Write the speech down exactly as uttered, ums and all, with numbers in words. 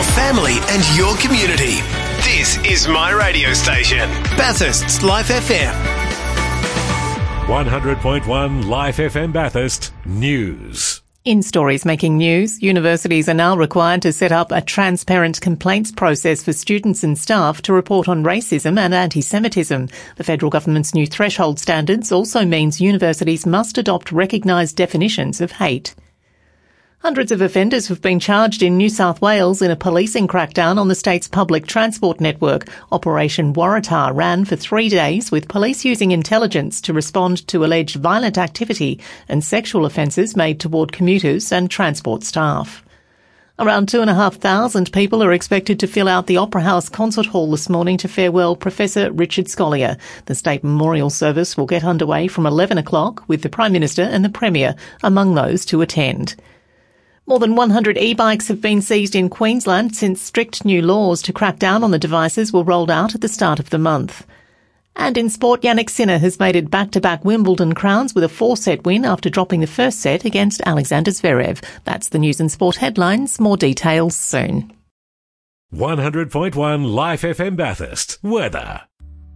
your family and your community. This is my radio station, Bathurst's Life F M. one hundred point one Life F M Bathurst News. In stories making news, universities are now required to set up a transparent complaints process for students and staff to report on racism and anti-Semitism. The federal government's new threshold standards also means universities must adopt recognised definitions of hate. Hundreds of offenders have been charged in New South Wales in a policing crackdown on the state's public transport network. Operation Waratah ran for three days, with police using intelligence to respond to alleged violent activity and sexual offences made toward commuters and transport staff. Around two and a half thousand people are expected to fill out the Opera House Concert Hall this morning to farewell Professor Richard Scolyer. The state memorial service will get underway from eleven o'clock, with the Prime Minister and the Premier among those to attend. More than one hundred e-bikes have been seized in Queensland since strict new laws to crack down on the devices were rolled out at the start of the month. And in sport, Yannick Sinner has made it back-to-back Wimbledon crowns with a four-set win after dropping the first set against Alexander Zverev. That's the news and sport headlines. More details soon. one hundred point one Life F M Bathurst. Weather.